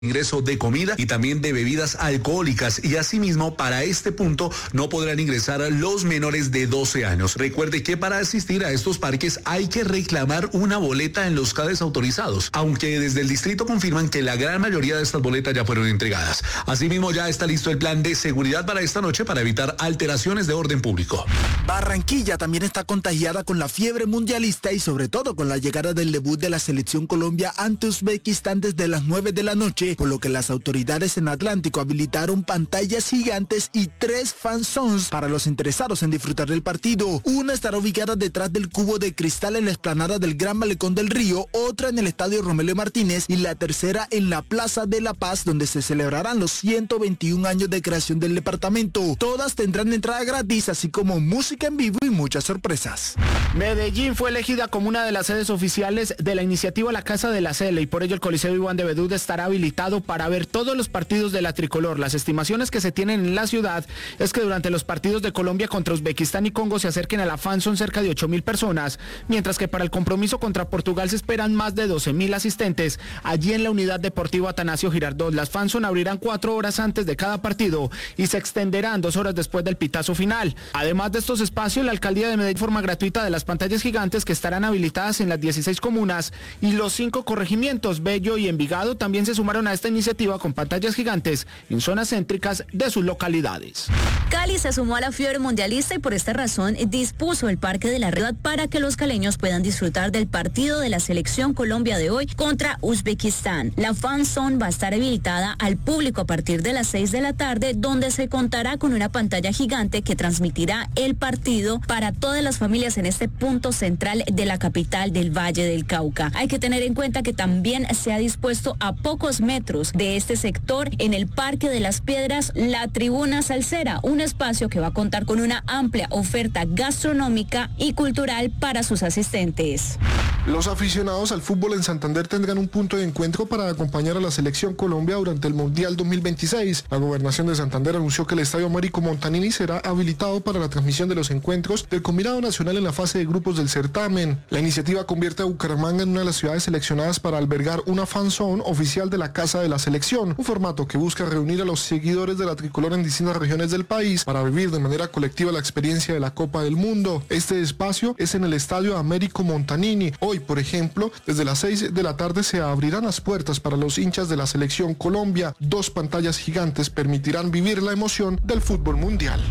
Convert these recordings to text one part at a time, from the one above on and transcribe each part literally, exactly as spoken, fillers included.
ingreso de comida y también de bebidas alcohólicas, y asimismo para este punto no podrán ingresar los menores de doce años. Recuerde que para asistir a estos parques hay que reclamar una boleta en los C A D E S autorizados, aunque desde el distrito confirman que la gran mayoría de estas boletas ya fueron entregadas. Asimismo ya está listo el plan de seguridad para esta noche para evitar alteraciones de orden público. Barranquilla también está contagiada con la fiebre mundialista y sobre todo con la llegada del debut de la selección Colombia ante Uzbekistán desde las nueve de la noche, por lo que las autoridades en Atlántico habilitaron pantallas gigantes y tres fan zones para los interesados en disfrutar del partido. Una estará ubicada detrás del cubo de cristal en la explanada del Gran Malecón del Río, otra en el Estadio Romelio Martínez y la tercera en la Plaza de la Paz, donde se celebrarán los ciento veintiún años de creación del departamento. Todas tendrán entrada gratis, así como música en vivo y muchas sorpresas. Medellín fue elegida como una de las sedes oficiales de la iniciativa La Casa de la Cele, y por ello el Coliseo Iván de Bedú estará habilitado para ver todos los partidos de la tricolor. Las estimaciones que se tienen en la ciudad es que durante los partidos de Colombia contra Uzbekistán y Congo se acerquen a la fan son cerca de ocho mil personas, mientras que para el compromiso contra Portugal se esperan más de doce mil asistentes allí en la unidad deportiva Atanasio Girardot. Las fan son abrirán cuatro horas antes de cada partido y se extenderán dos horas después del pitazo final. Además de estos espacios, la alcaldía de Medellín forma gratuita de las pantallas gigantes que estarán habilitadas en las dieciséis comunas y los cinco corregimientos. Bello y Envigado también se sumaron a esta iniciativa con pantallas gigantes en zonas céntricas de sus localidades. Cali se sumó a la fiebre mundialista y por esta razón dispuso el Parque de la Ciudad para que los caleños puedan disfrutar del partido de la selección Colombia de hoy contra Uzbekistán. La fan zone va a estar habilitada al público a partir de las seis de la tarde, donde se contará con una pantalla gigante que transmitirá el partido para todas las familias en este punto central de la capital del Valle del Cauca. Hay que tener en cuenta que también se ha dispuesto a pocos metros de este sector, en el Parque de las Piedras, la Tribuna Salsera, un espacio que va a contar con una amplia oferta gastronómica y cultural para sus asistentes. Los aficionados al fútbol en Santander tendrán un punto de encuentro para acompañar a la selección Colombia durante el Mundial dos mil veintiséis. La Gobernación de Santander anunció que el Estadio Américo Montanini será habilitado para la transmisión de los encuentros del combinado nacional en la fase de grupos del certamen. La iniciativa convierte a Bucaramanga en una de las ciudades seleccionadas para albergar una fan zone oficial de la Casa de la Selección, un formato que busca reunir a los seguidores de la tricolor en distintas regiones del país para vivir de manera colectiva la experiencia de la Copa del Mundo. Este espacio es en el Estadio Américo Montanini. Hoy, por ejemplo, desde las seis de la tarde se abrirán las puertas para los hinchas de la Selección Colombia. Dos pantallas gigantes permitirán vivir la emoción del fútbol mundial.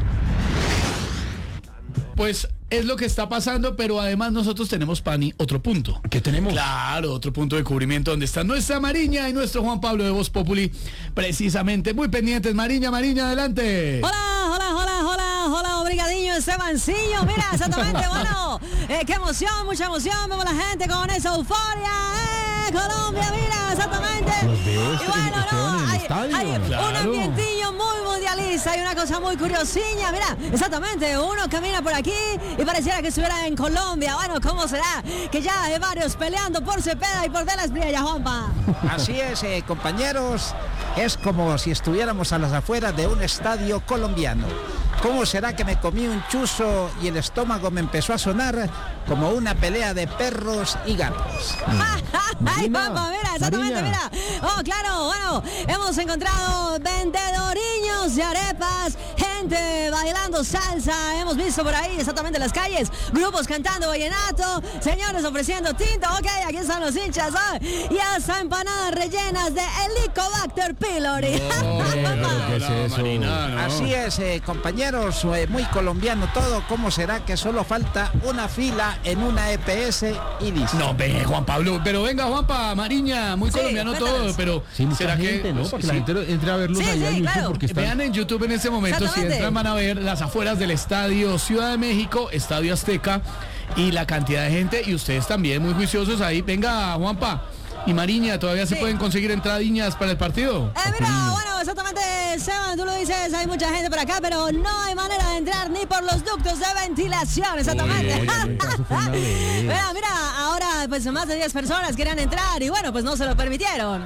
Pues es lo que está pasando, pero además nosotros tenemos, Pani, otro punto. ¿Qué tenemos? Claro, otro punto de cubrimiento donde está nuestra Mariña y nuestro Juan Pablo de Voz Populi, precisamente muy pendientes. Mariña, Mariña, adelante. Hola, hola, hola, hola, hola, obrigadillo, Estebancillo. Mira, exactamente, bueno, eh, qué emoción, mucha emoción, vemos la gente con esa euforia, eh, Colombia, mira, exactamente. Los veo, y bueno, no, hay, hay claro. un ambientillo muy mundialista, hay una cosa muy curiosiña, mira, exactamente, uno camina por aquí y pareciera que estuviera en Colombia. Bueno, ¿cómo será? Que ya hay varios peleando por Cepeda y por De la Espriella, Juanpa. Así es, eh, compañeros, es como si estuviéramos a las afueras de un estadio colombiano. ¿Cómo será que me comí un chuzo y el estómago me empezó a sonar como una pelea de perros y gatos? Ay, papá, mira, exactamente, Marina. Mira. Oh, claro, bueno, hemos encontrado vendedoriños de arepas, gente bailando salsa, hemos visto por ahí exactamente en las calles, grupos cantando vallenato, señores ofreciendo tinto, ok, aquí están los hinchas, oh, y hasta empanadas rellenas de Helicobacter pylori. No, ¿Qué es eso? Marina, no. Así es, eh, compañeros, eh, muy colombiano todo. ¿Cómo será que solo falta una fila en una E P S y listo? No, ve, Juan Pablo, pero venga, Juanpa, Mariña, muy Sí, colombiano cuéntanos. todo, pero Sí, mucha ¿será gente, que ¿no? Para que la sí. gente entre a verlos Sí, allá sí, en YouTube claro. porque están... Vean en YouTube en este momento, si Exactamente. entran van a ver las afueras del estadio Ciudad de México, Estadio Azteca, y la cantidad de gente, y ustedes también muy juiciosos ahí. Venga, Juanpa y Mariña, ¿todavía se Sí. pueden conseguir entradiñas para el partido? Eh, mira, bueno, exactamente, Seban, tú lo dices, hay mucha gente por acá, pero no hay manera de entrar ni por los ductos de ventilación, exactamente. Oye, oye, eso fue una vez. Mira, mira, ahora pues más de diez personas querían entrar y bueno, pues no se lo permitieron.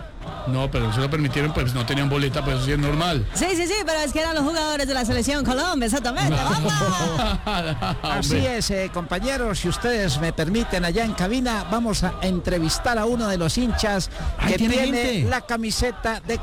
No, pero no se lo permitieron, pues no tenían boleta, pues eso sí es normal. Sí, sí, sí, pero es que eran los jugadores de la selección Colombia, exactamente. ¡Vamos! Así es, eh, compañeros, si ustedes me permiten, allá en cabina vamos a entrevistar a uno de los hinchas Ay, que ¿tiene tiene gente? la camiseta de